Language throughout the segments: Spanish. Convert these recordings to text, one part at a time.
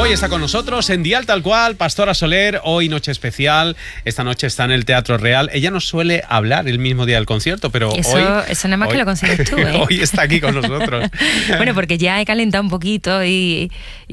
Hoy está con nosotros en Dial Tal Cual, Pastora Soler, hoy noche especial. Esta noche está en el Teatro Real. Ella no suele hablar el mismo día del concierto, pero eso nada más que lo consigues tú, ¿eh? Hoy está aquí con nosotros. Bueno, porque ya he calentado un poquito y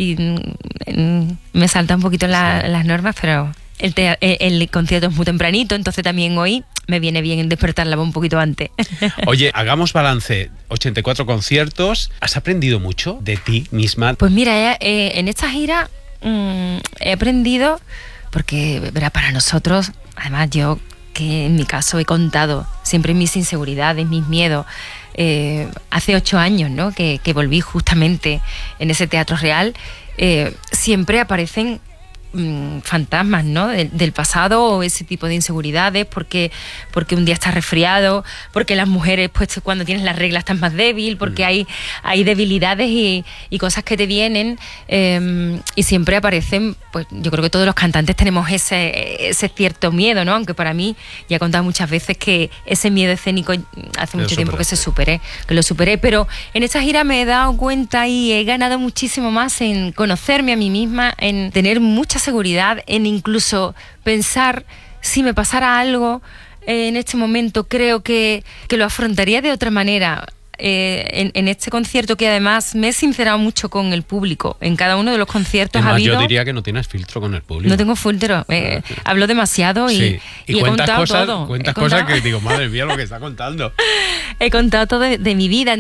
me salta un poquito las normas, pero el concierto es muy tempranito, entonces también hoy me viene bien despertarla un poquito antes. Oye, hagamos balance. 84 conciertos. ¿Has aprendido mucho de ti misma? Pues mira, en esta gira he aprendido, porque verá, para nosotros, además yo que en mi caso he contado siempre mis inseguridades, mis miedos. Hace 8 años, ¿no? que volví justamente en ese Teatro Real, siempre aparecen fantasmas, ¿no? del pasado, o ese tipo de inseguridades, porque un día estás resfriado, porque las mujeres, pues cuando tienes las reglas estás más débil, porque hay debilidades y cosas que te vienen, y siempre aparecen. Pues yo creo que todos los cantantes tenemos ese cierto miedo, ¿no? Aunque para mí, ya he contado muchas veces que ese miedo escénico hace mucho tiempo que lo superé, pero en esta gira me he dado cuenta y he ganado muchísimo más en conocerme a mí misma, en tener mucha seguridad, en incluso pensar, si me pasara algo en este momento, creo que lo afrontaría de otra manera. En este concierto, que además me he sincerado mucho con el público, en cada uno de los conciertos Además, ha habido... yo diría que no tienes filtro con el público. No tengo filtro, hablo demasiado y he contado todo. Cuentas cosas que digo, madre mía, lo que está contando. He contado todo de mi vida.